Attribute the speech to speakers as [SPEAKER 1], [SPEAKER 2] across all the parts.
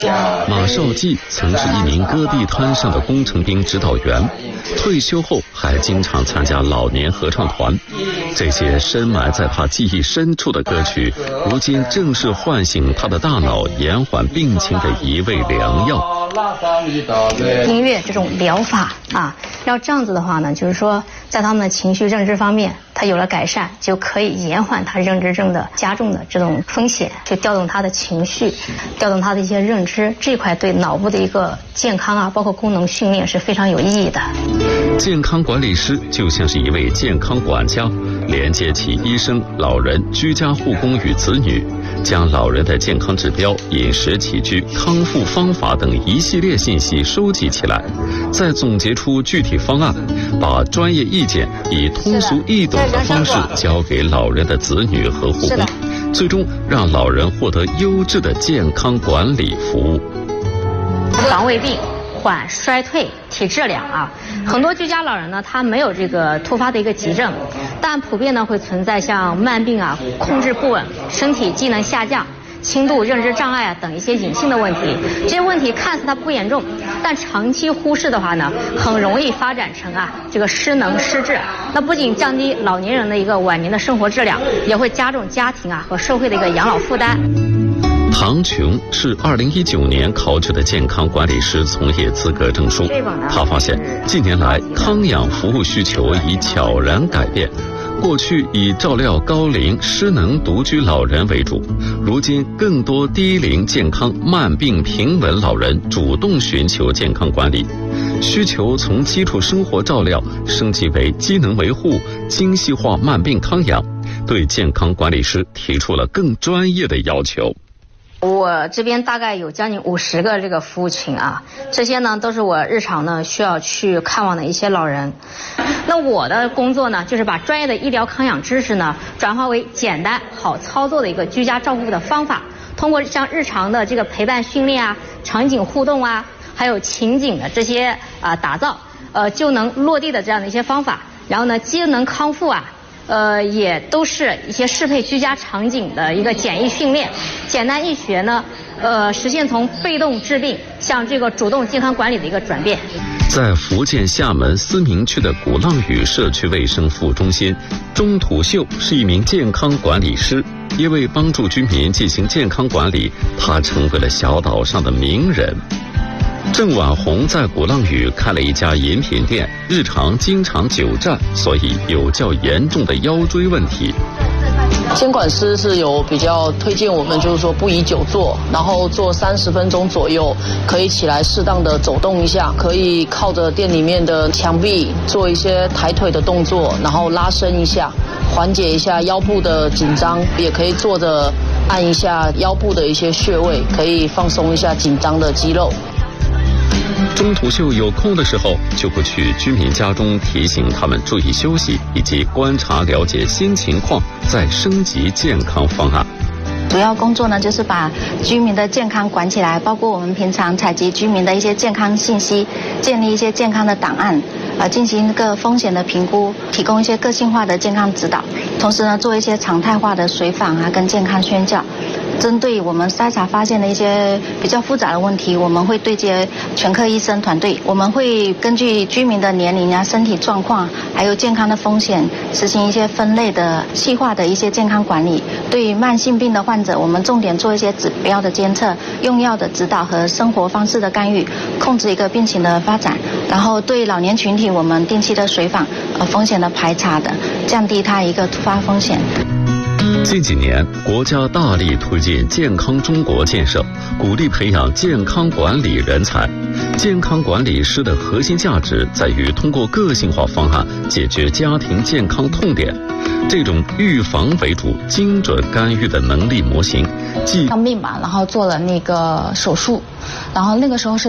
[SPEAKER 1] 马少记曾是一名戈壁滩上的工程兵指导员，退休后还经常参加老年合唱团。这些深埋在他记忆深处的歌曲，如今正是唤醒他的大脑、延缓病情的一味良药。
[SPEAKER 2] 音乐这种疗法啊，要这样子的话呢，就是说在他们的情绪认知方面，他有了改善，就可以延缓他认知症的加重的这种风险，就调动他的情绪，调动他的一些认知，这块对脑部的一个健康啊，包括功能训练是非常有意义的。
[SPEAKER 1] 健康管理师就像是一位健康管家，连接起医生、老人、居家护工与子女，将老人的健康指标、饮食起居、康复方法等一系列信息收集起来，再总结出具体方案，把专业意见以通俗易懂的方式交给老人的子女和护工，最终让老人获得优质的健康管理服务。
[SPEAKER 2] 防胃病、缓衰退、提质量啊，很多居家老人呢，他没有这个突发的一个急症，但普遍呢会存在像慢病啊、控制不稳、身体机能下降、轻度认知障碍啊等一些隐性的问题。这些问题看似它不严重，但长期忽视的话呢，很容易发展成这个失能失智。那不仅降低老年人的一个晚年的生活质量，也会加重家庭和社会的一个养老负担。
[SPEAKER 1] 唐琼是2019年考取的健康管理师从业资格证书。他发现近年来康养服务需求已悄然改变，过去以照料高龄失能独居老人为主，如今更多低龄健康慢病平稳老人主动寻求健康管理，需求从基础生活照料升级为机能维护、精细化慢病康养，对健康管理师提出了更专业的要求。
[SPEAKER 2] 我这边大概有将近50个这个服务群这些呢都是我日常呢需要去看望的一些老人。那我的工作呢，就是把专业的医疗康养知识呢转化为简单好操作的一个居家照顾的方法，通过像日常的这个陪伴训练场景互动还有情景的这些打造，就能落地的这样的一些方法，然后呢机能康复也都是一些适配居家场景的一个简易训练，简单易学呢，实现从被动治病向这个主动健康管理的一个转变。
[SPEAKER 1] 在福建厦门思明区的鼓浪屿社区卫生服务中心，钟土秀是一名健康管理师，因为帮助居民进行健康管理，他成为了小岛上的名人。郑婉红在鼓浪屿开了一家饮品店，日常经常久站，所以有较严重的腰椎问题。
[SPEAKER 3] 监管师是有比较推荐我们，就是说不宜久坐，然后坐30分钟左右，可以起来适当的走动一下，可以靠着店里面的墙壁做一些抬腿的动作，然后拉伸一下，缓解一下腰部的紧张，也可以坐着按一下腰部的一些穴位，可以放松一下紧张的肌肉。
[SPEAKER 1] 钟土秀有空的时候就会去居民家中提醒他们注意休息，以及观察了解新情况，再升级健康方案。
[SPEAKER 4] 主要工作呢，就是把居民的健康管起来，包括我们平常采集居民的一些健康信息，建立一些健康的档案，进行一个风险的评估，提供一些个性化的健康指导，同时呢，做一些常态化的随访跟健康宣教。针对我们筛查发现的一些比较复杂的问题，我们会对接全科医生团队，我们会根据居民的年龄身体状况，还有健康的风险，实行一些分类的细化的一些健康管理。对于慢性病的患者，我们重点做一些指标的监测、用药的指导和生活方式的干预，控制一个病情的发展。然后对老年群体，我们定期的随访，风险的排查的，降低它一个突发风险。
[SPEAKER 1] 近几年，国家大力推进健康中国建设，鼓励培养健康管理人才。健康管理师的核心价值在于通过个性化方案解决家庭健康痛点。这种预防为主、精准干预的能力模型，既
[SPEAKER 5] 生病然后做了那个手术，然后那个时候是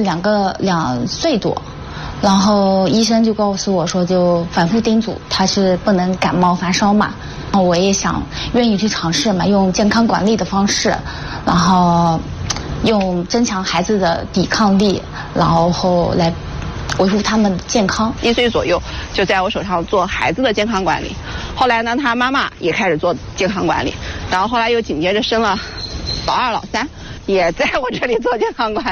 [SPEAKER 5] 2岁多。然后医生就告诉我说，就反复叮嘱他是不能感冒发烧嘛。然后我也愿意去尝试嘛，用健康管理的方式，然后用增强孩子的抵抗力，然后来维护他们的健康。
[SPEAKER 6] 1岁左右就在我手上做孩子的健康管理，后来呢，他妈妈也开始做健康管理，然后后来又紧接着生了老2、老3， 也在我这里做健康管理。